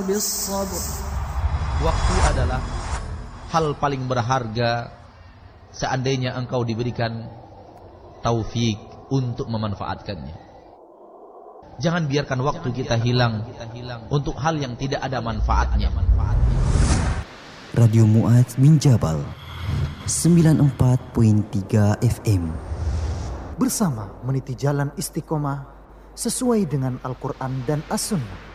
بالصبر. Waktu adalah hal paling berharga seandainya engkau diberikan taufik untuk memanfaatkannya. Jangan biarkan waktu kita hilang untuk hal yang tidak ada manfaatnya. Radio Mu'adz bin Jabal 94.3 FM. Bersama meniti jalan istiqomah sesuai dengan Al-Quran dan As-Sunnah.